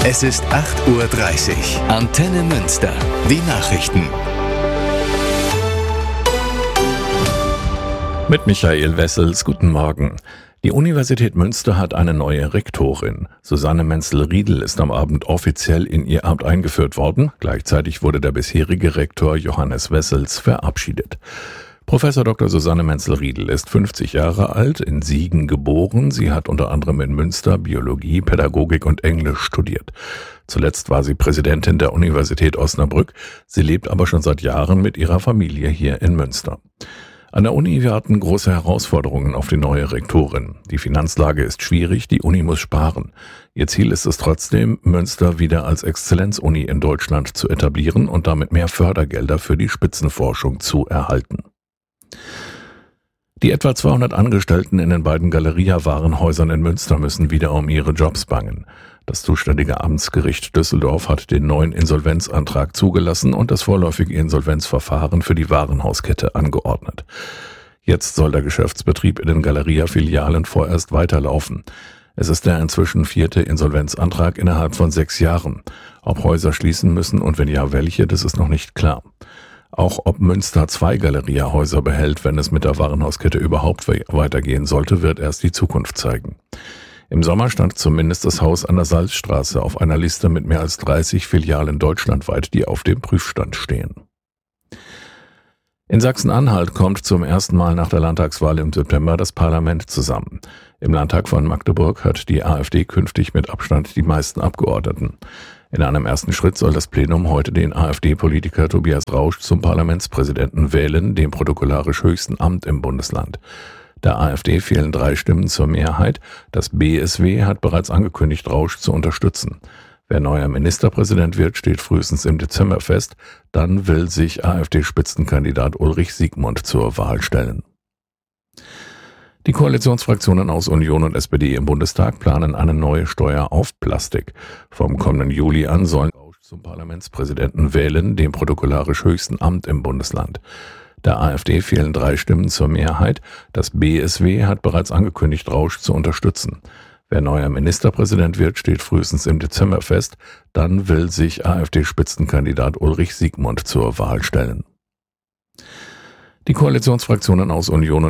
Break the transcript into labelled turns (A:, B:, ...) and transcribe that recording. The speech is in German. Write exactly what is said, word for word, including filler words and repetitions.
A: Es ist acht Uhr dreißig. Antenne Münster. Die Nachrichten.
B: Mit Michael Wessels, guten Morgen. Die Universität Münster hat eine neue Rektorin. Susanne Menzel-Riedel ist am Abend offiziell in ihr Amt eingeführt worden. Gleichzeitig wurde der bisherige Rektor Johannes Wessels verabschiedet. Professor Doktor Susanne Menzel-Riedel ist fünfzig Jahre alt, in Siegen geboren. Sie hat unter anderem in Münster Biologie, Pädagogik und Englisch studiert. Zuletzt war sie Präsidentin der Universität Osnabrück. Sie lebt aber schon seit Jahren mit ihrer Familie hier in Münster. An der Uni warten große Herausforderungen auf die neue Rektorin. Die Finanzlage ist schwierig, die Uni muss sparen. Ihr Ziel ist es trotzdem, Münster wieder als Exzellenzuni in Deutschland zu etablieren und damit mehr Fördergelder für die Spitzenforschung zu erhalten. Die etwa zweihundert Angestellten in den beiden Galeria-Warenhäusern in Münster müssen wieder um ihre Jobs bangen. Das zuständige Amtsgericht Düsseldorf hat den neuen Insolvenzantrag zugelassen und das vorläufige Insolvenzverfahren für die Warenhauskette angeordnet. Jetzt soll der Geschäftsbetrieb in den Galeria-Filialen vorerst weiterlaufen. Es ist der inzwischen vierte Insolvenzantrag innerhalb von sechs Jahren. Ob Häuser schließen müssen und wenn ja, welche, das ist noch nicht klar. Auch ob Münster zwei Galeria-Häuser behält, wenn es mit der Warenhauskette überhaupt weitergehen sollte, wird erst die Zukunft zeigen. Im Sommer stand zumindest das Haus an der Salzstraße auf einer Liste mit mehr als dreißig Filialen deutschlandweit, die auf dem Prüfstand stehen. In Sachsen-Anhalt kommt zum ersten Mal nach der Landtagswahl im September das Parlament zusammen. Im Landtag von Magdeburg hat die AfD künftig mit Abstand die meisten Abgeordneten. In einem ersten Schritt soll das Plenum heute den AfD-Politiker Tobias Rausch zum Parlamentspräsidenten wählen, dem protokollarisch höchsten Amt im Bundesland. Der AfD fehlen drei Stimmen zur Mehrheit. Das B S W hat bereits angekündigt, Rausch zu unterstützen. Wer neuer Ministerpräsident wird, steht frühestens im Dezember fest. Dann will sich AfD-Spitzenkandidat Ulrich Siegmund zur Wahl stellen. Die Koalitionsfraktionen aus Union und S P D im Bundestag planen eine neue Steuer auf Plastik. Vom kommenden Juli an sollen Rausch zum Parlamentspräsidenten wählen, dem protokollarisch höchsten Amt im Bundesland. Der AfD fehlen drei Stimmen zur Mehrheit. Das B S W hat bereits angekündigt, Rausch zu unterstützen. Wer neuer Ministerpräsident wird, steht frühestens im Dezember fest. Dann will sich AfD-Spitzenkandidat Ulrich Siegmund zur Wahl stellen. Die Koalitionsfraktionen aus Union und